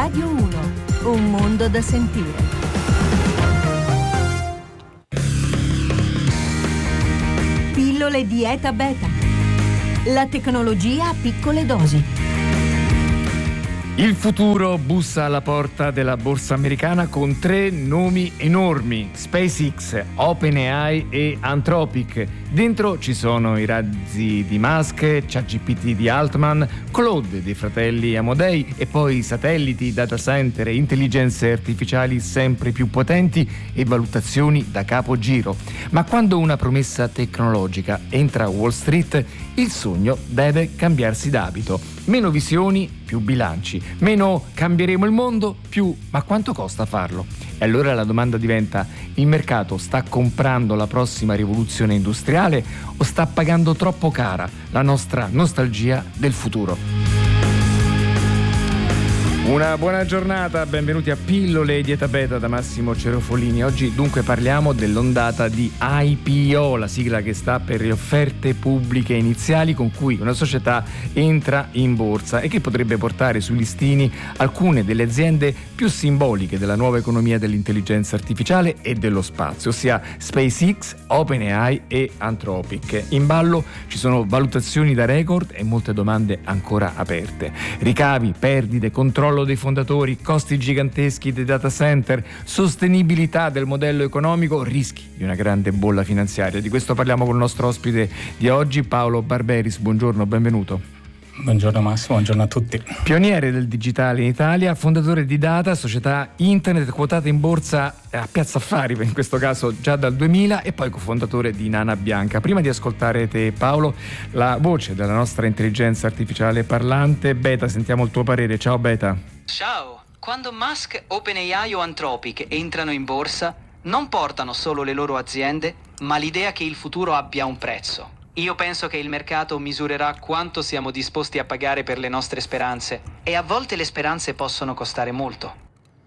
Radio 1, un mondo da sentire. Pillole Dieta Beta. La tecnologia a piccole dosi. Il futuro bussa alla porta della borsa americana con 3 nomi enormi: SpaceX, OpenAI e Anthropic. Dentro ci sono i razzi di Musk, ChatGPT di Altman, Claude dei fratelli Amodei e poi satelliti, data center e intelligenze artificiali sempre più potenti e valutazioni da capogiro. Ma quando una promessa tecnologica entra a Wall Street, il sogno deve cambiarsi d'abito. Meno visioni, più bilanci. Meno cambieremo il mondo, più ma quanto costa farlo? E allora la domanda diventa: il mercato sta comprando la prossima rivoluzione industriale o sta pagando troppo cara la nostra nostalgia del futuro? Una buona giornata, benvenuti a Pillole Dieta Beta da Massimo Cerofolini. Oggi dunque parliamo dell'ondata di IPO, la sigla che sta per le offerte pubbliche iniziali, con cui una società entra in borsa e che potrebbe portare sui listini alcune delle aziende più simboliche della nuova economia dell'intelligenza artificiale e dello spazio, ossia SpaceX, OpenAI e Anthropic. In ballo ci sono valutazioni da record e molte domande ancora aperte. Ricavi, perdite, controllo dei fondatori, costi giganteschi dei data center, sostenibilità del modello economico, rischi di una grande bolla finanziaria. Di questo parliamo con il nostro ospite di oggi, Paolo Barberis. Buongiorno, benvenuto. Buongiorno Massimo, buongiorno a tutti. Pioniere del digitale in Italia, fondatore di Data, società internet quotata in borsa a Piazza Affari, in questo caso già dal 2000, e poi cofondatore di Nana Bianca. Prima di ascoltare te, Paolo, la voce della nostra intelligenza artificiale parlante, Beta, sentiamo il tuo parere. Ciao Beta. Ciao. Quando Musk, OpenAI o Anthropic entrano in borsa, non portano solo le loro aziende, ma l'idea che il futuro abbia un prezzo. Io penso che il mercato misurerà quanto siamo disposti a pagare per le nostre speranze, e a volte le speranze possono costare molto.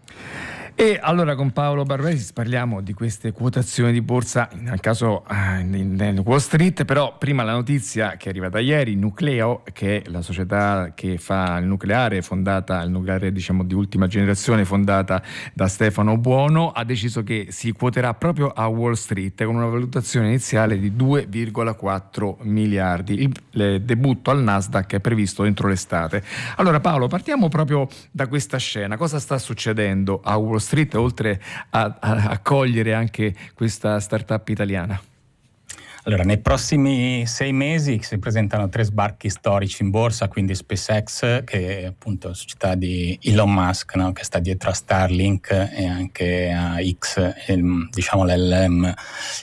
E allora con Paolo Barberis parliamo di queste quotazioni di borsa, nel caso in Wall Street. Però prima la notizia che è arrivata ieri: Nucleo, che è la società che fa il nucleare, diciamo di ultima generazione, fondata da Stefano Buono, ha deciso che si quoterà proprio a Wall Street con una valutazione iniziale di 2,4 miliardi. Il debutto al Nasdaq è previsto entro l'estate. Allora Paolo, partiamo proprio da questa scena. Cosa sta succedendo a Wall Street, oltre a cogliere anche questa startup italiana? Allora, nei prossimi 6 mesi si presentano 3 sbarchi storici in borsa, quindi SpaceX, che è appunto la società di Elon Musk, no? Che sta dietro a Starlink e anche a X, diciamo l'LM,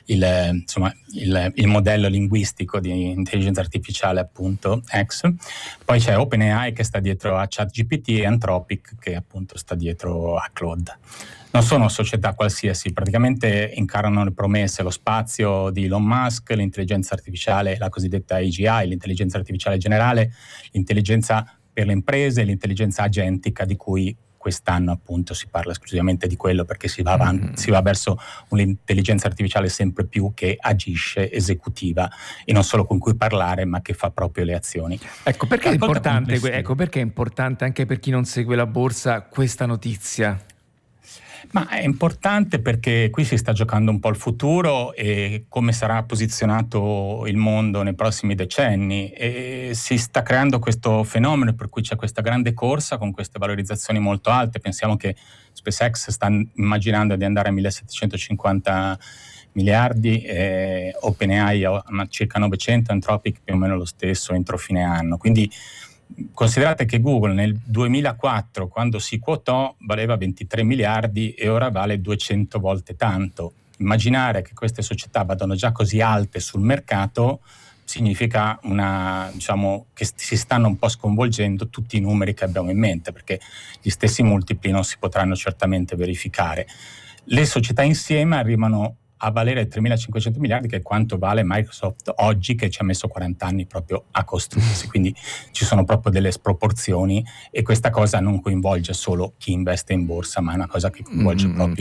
il modello linguistico di intelligenza artificiale, appunto X. Poi c'è OpenAI che sta dietro a ChatGPT e Anthropic che appunto sta dietro a Claude. Non sono società qualsiasi, praticamente incarnano le promesse, lo spazio di Elon Musk, l'intelligenza artificiale, la cosiddetta AGI, l'intelligenza artificiale generale, l'intelligenza per le imprese, l'intelligenza agentica, di cui quest'anno appunto si parla esclusivamente di quello, perché si va avanti, si va verso un'intelligenza artificiale sempre più che agisce, esecutiva, e non solo con cui parlare, ma che fa proprio le azioni. Ecco perché è importante, perché è importante anche per chi non segue la borsa questa notizia. Ma è importante perché qui si sta giocando un po' il futuro e come sarà posizionato il mondo nei prossimi decenni, e si sta creando questo fenomeno per cui c'è questa grande corsa con queste valorizzazioni molto alte. Pensiamo che SpaceX sta immaginando di andare a 1750 miliardi, OpenAI a circa 900, Anthropic più o meno lo stesso entro fine anno. Quindi considerate che Google nel 2004, quando si quotò, valeva 23 miliardi e ora vale 200 volte tanto. Immaginare che queste società vadano già così alte sul mercato significa che si stanno un po' sconvolgendo tutti i numeri che abbiamo in mente, perché gli stessi multipli non si potranno certamente verificare. Le società insieme arrivano a valere 3.500 miliardi, che è quanto vale Microsoft oggi, che ci ha messo 40 anni proprio a costruirsi. Quindi ci sono proprio delle sproporzioni, e questa cosa non coinvolge solo chi investe in borsa, ma è una cosa che coinvolge proprio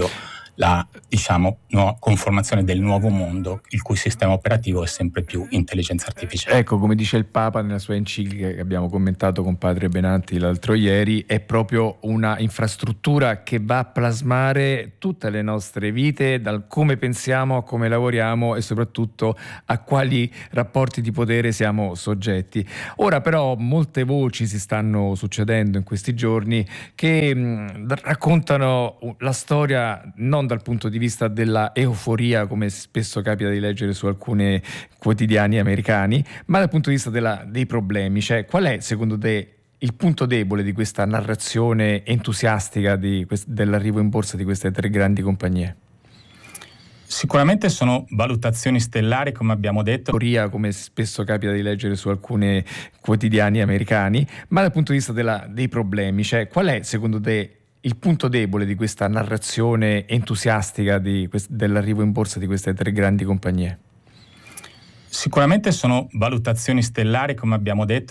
la conformazione del nuovo mondo, il cui sistema operativo è sempre più intelligenza artificiale. Ecco, come dice il Papa nella sua enciclica che abbiamo commentato con padre Benanti l'altro ieri, è proprio una infrastruttura che va a plasmare tutte le nostre vite, dal come pensiamo a come lavoriamo e soprattutto a quali rapporti di potere siamo soggetti. Ora però molte voci si stanno succedendo in questi giorni che raccontano la storia non dal punto di vista della euforia, come spesso capita di leggere su alcuni quotidiani americani, ma dal punto di vista dei problemi. Cioè, qual è secondo te il punto debole di questa narrazione entusiastica dell'arrivo in borsa di queste tre grandi compagnie? Sicuramente sono valutazioni stellari, come abbiamo detto. Come spesso capita di leggere su alcuni quotidiani americani, ma dal punto di vista dei problemi. Cioè, qual è secondo te il punto debole di questa narrazione entusiastica dell'arrivo in borsa di queste tre grandi compagnie? Sicuramente sono valutazioni stellari, come abbiamo detto.